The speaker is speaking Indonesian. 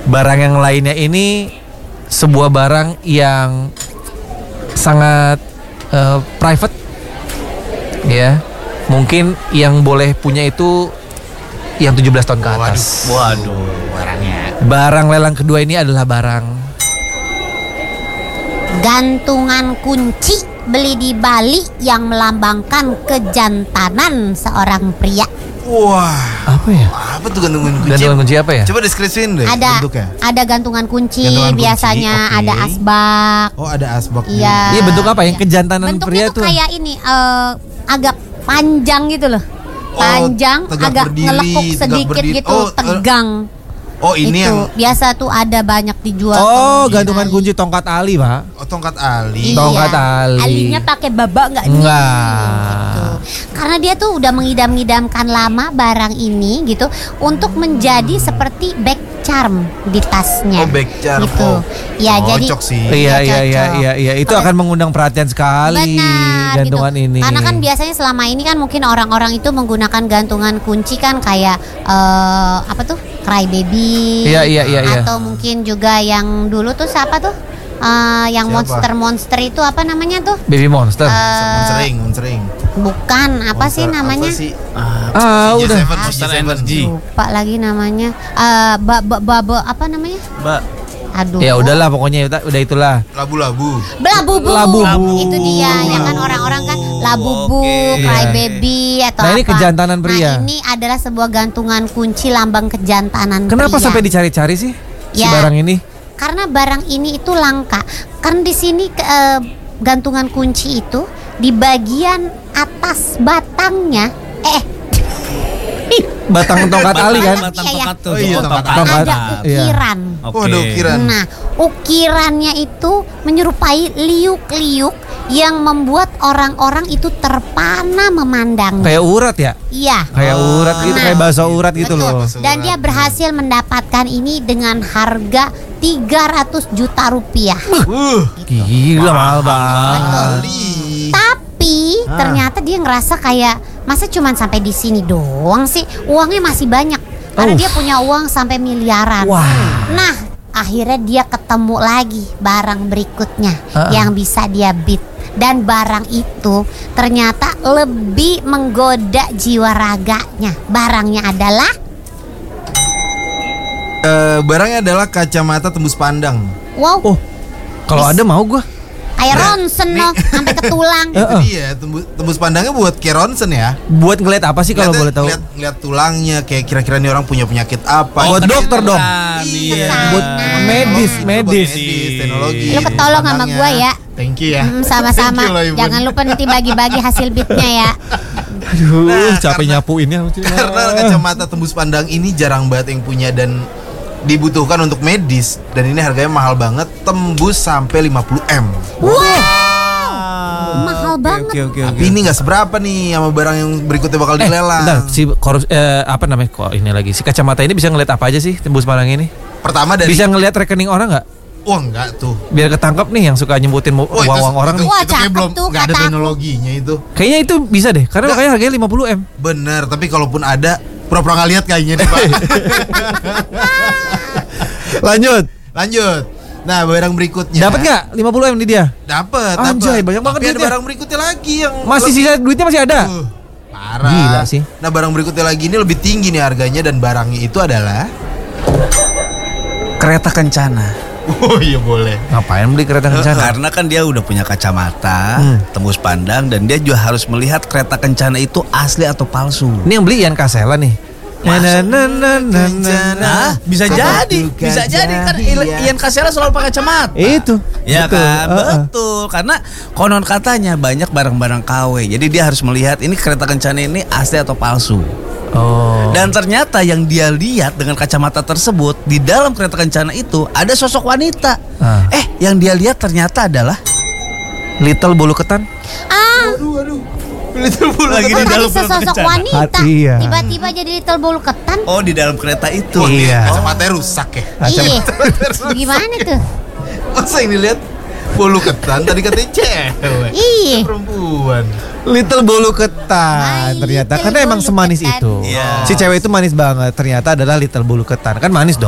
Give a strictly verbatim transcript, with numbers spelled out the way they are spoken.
Barang yang lainnya ini sebuah barang yang sangat uh, private, ya. Mungkin yang boleh punya itu yang tujuh belas tahun ke atas. Waduh, waduh barangnya. Barang lelang kedua ini adalah barang gantungan kunci beli di Bali yang melambangkan kejantanan seorang pria. Wah, apa ya? Apa tuh gantungan kunci? Gantungan kunci apa ya? Coba deskripsiin deh Ada bentuknya. ada gantungan kunci, Gantungan kunci, biasanya oke. ada asbak. Oh, ada asbak. Iya. Iya, bentuk apa? Yang Iya. kejantanan Bentuknya pria tuh tuh. kayak ini eh, agak panjang gitu loh. Oh, Panjang, tegak agak berdiri, ngelekuk tegak sedikit berdiri. gitu, Oh, eh, tegang. Oh, ini itu yang biasa tuh ada banyak dijual. Oh, di gantungan Bali. kunci tongkat ali, Pak. oh, tongkat ali. Iya. Tongkat ali. Alinya pakai babak nggak nih? Enggak. Gitu. Karena dia tuh udah mengidam-idamkan lama barang ini gitu untuk menjadi seperti back charm di tasnya. Oh, back charm. Gitu. Oh, Ya jadi cocok sih. Iya, Ya, iya, iya, cocok. iya, iya. Itu Kalau- akan mengundang perhatian sekali Benar gantungan gitu. ini. Karena kan biasanya selama ini kan mungkin orang-orang itu menggunakan gantungan kunci kan kayak eh, apa tuh? Cry baby. Iya, iya, iya, iya. Atau mungkin juga yang dulu tuh siapa tuh? Eh, yang Siapa? monster-monster itu apa namanya tuh? Baby monster. Eh, Monsering, monsering. bukan, apa sih Monster, namanya? Apa sih? ah, G udah. tujuh, Monster G tujuh. Energy. Lupa lagi namanya. Eh, ba, ba, ba, ba- apa namanya? Mbak. Aduh. Ya udahlah pokoknya udah, udah itulah. Labu-labu. Labubu. Labubu. Itu dia, ya kan orang-orang kan labubu, Oke. cry Iya. baby atau Nah, apa. ini kejantanan pria. Nah, ini adalah sebuah gantungan kunci lambang kejantanan Kenapa pria. sampai dicari-cari sih si Ya. barang ini? Karena barang ini itu langka. Kan di sini ke- eh, gantungan kunci itu di bagian atas batangnya eh Batang tongkat ali kan? Batang Iya, iya. tongkat tuh. Oh, iya, tongkat tongkat. Tongkat. ada Iya. ukiran. Oke. Oh, ada ukiran. Nah, ukirannya itu menyerupai liuk-liuk yang membuat orang-orang itu terpana memandangnya. Kayak urat ya? Iya. Kayak urat gitu, Nah, kayak bakso urat gitu betul. loh. Bakso Dan urat, dia iya. berhasil mendapatkan ini dengan harga tiga ratus juta rupiah. Uh, Gila mahal banget. kali. Tapi Ah. ternyata dia ngerasa kayak masa cuman sampai di sini doang sih, uangnya masih banyak. Karena Oh. dia punya uang sampai miliaran. Wah. Nah, akhirnya dia ketemu lagi barang berikutnya Ah. yang bisa dia beat. Dan barang itu ternyata lebih menggoda jiwa raganya. Barangnya adalah Eh, barangnya adalah kacamata tembus pandang. wow, Oh, kalau ada mau gua. kayak ronsen loh, sampai ke tulang. Eh, Itu eh. dia, tembus, tembus pandangnya buat kayak ronsen ya. Buat ngeliat apa sih kalau Ngeliat- boleh tahu? Ngeliat, ngeliat tulangnya, kayak kira-kira nih orang punya penyakit apa. Buat Itu dokter dong. Iya. Buat Nah. medis, Teknologi, medis. medis, teknologi. Lu ketolong sama pandangnya. gua ya. Thank you ya. Hmm, sama-sama. Thank you loh, Ibu. Jangan lupa nanti bagi-bagi hasil beatnya ya. Aduh, Nah, capek karena- nyapuinnya. Karena kacamata tembus pandang ini jarang banget yang punya dan dibutuhkan untuk medis, dan ini harganya mahal banget, tembus sampai lima puluh M. Mahal banget. Oke, oke, Tapi ini nggak seberapa nih sama barang yang berikutnya bakal Eh, dilelang. bentar, si korup, eh, apa namanya? Kok ini lagi? Si kacamata ini bisa ngeliat apa aja sih tembus pandang ini? Pertama dari Bisa ngeliat rekening orang nggak? wah enggak tuh. Biar ketangkap nih yang suka nyebutin mo- Wah, itu- uang-uang orang itu, nih. Wah, itu kayak cakep belum tuh, nggak ada kata aku. teknologinya itu. Kayaknya itu bisa deh, karena Nggak. makanya harganya lima puluh M. Bener, tapi kalaupun ada pura-pura nggak lihat kayaknya nih, Pak. Lanjut. Lanjut. Nah, barang berikutnya. Dapat nggak lima puluh M di dia? Dapat, Anjay, dapat. banyak banget Tapi ada duitnya. barang berikutnya lagi yang Masih lebih- sisa duitnya masih ada. Uh, parah. Gila sih. Nah, barang berikutnya lagi ini lebih tinggi nih harganya, dan barangnya itu adalah Kereta kencana. oh iya boleh. Ngapain beli kereta kencana? Karena kan dia udah punya kacamata, Hmm. tembus pandang, dan dia juga harus melihat kereta kencana itu asli atau palsu. Ini yang beli Ian Kasela nih. Masa? Na, na, na, na, na. Nah, bisa Apa jadi, tuh bisa jadi kan iya. Ian Kasela selalu pakai kacamata. Itu. Ya betul. kan, Uh-uh. betul. Karena konon katanya banyak barang-barang K W. Jadi dia harus melihat ini kereta kencana ini asli atau palsu. Oh. Dan ternyata yang dia lihat dengan kacamata tersebut, di dalam kereta kencana itu ada sosok wanita. Ah. Eh, yang dia lihat ternyata adalah Little bulu ketan. Ah, Aduh, aduh. Little bulu Lagi di tadi dalam sesosok kencana. wanita Hati, iya. tiba-tiba jadi little bulu ketan. oh di dalam kereta itu. Wah, nih, Iya. kacamatanya rusak ya. Iya. Gimana tuh? Masa yang dilihat bulu ketan, tadi katanya cewek. Iya. Perempuan. Little bulu ketan Ay, ternyata little karena emang bulu semanis ketan. itu. Iya. Si cewek itu manis banget. Ternyata adalah little bulu ketan. Kan manis dong.